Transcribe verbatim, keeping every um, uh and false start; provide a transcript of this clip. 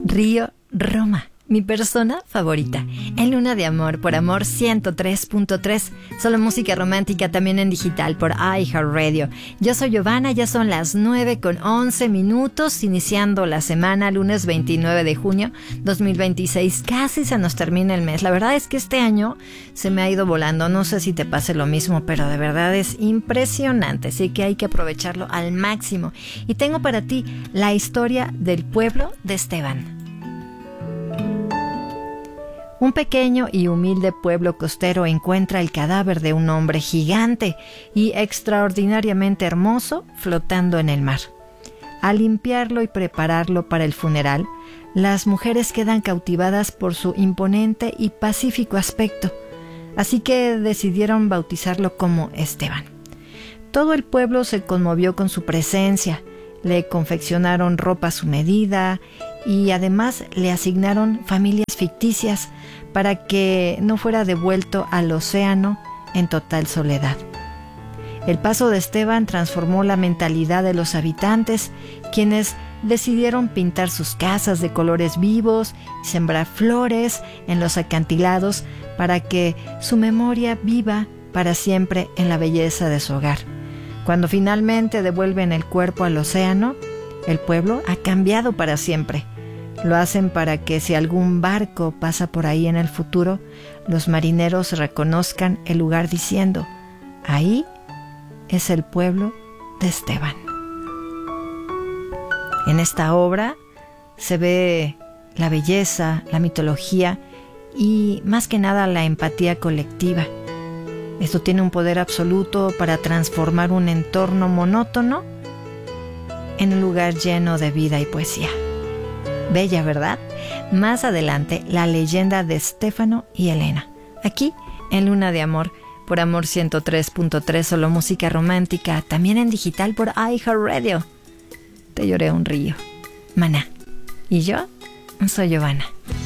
Río Roma, mi persona favorita. En Luna de Amor, por Amor ciento tres punto tres. Solo música romántica, también en digital por iHeartRadio. Yo soy Giovanna, ya son las nueve con once minutos, iniciando la semana, lunes veintinueve de junio dos mil veintiséis. Casi se nos termina el mes. La verdad es que este año se me ha ido volando. No sé si te pase lo mismo, pero de verdad es impresionante. Así que hay que aprovecharlo al máximo. Y tengo para ti la historia del pueblo de Esteban. Un pequeño y humilde pueblo costero encuentra el cadáver de un hombre gigante y extraordinariamente hermoso flotando en el mar. Al limpiarlo y prepararlo para el funeral, las mujeres quedan cautivadas por su imponente y pacífico aspecto, así que decidieron bautizarlo como Esteban. Todo el pueblo se conmovió con su presencia, le confeccionaron ropa a su medida y además le asignaron familias ficticias para que no fuera devuelto al océano en total soledad. El paso de Esteban transformó la mentalidad de los habitantes, quienes decidieron pintar sus casas de colores vivos y sembrar flores en los acantilados para que su memoria viva para siempre en la belleza de su hogar. Cuando finalmente devuelven el cuerpo al océano, el pueblo ha cambiado para siempre. Lo hacen para que si algún barco pasa por ahí en el futuro, los marineros reconozcan el lugar diciendo: ahí es el pueblo de Esteban. En esta obra se ve la belleza, la mitología y más que nada la empatía colectiva. Esto tiene un poder absoluto para transformar un entorno monótono en un lugar lleno de vida y poesía. Bella, ¿verdad? Más adelante, la leyenda de Stefano y Elena. Aquí, en Luna de Amor, por Amor ciento tres punto tres, solo música romántica, también en digital por iHeartRadio. Te lloré un río. Maná. Y yo soy Giovanna.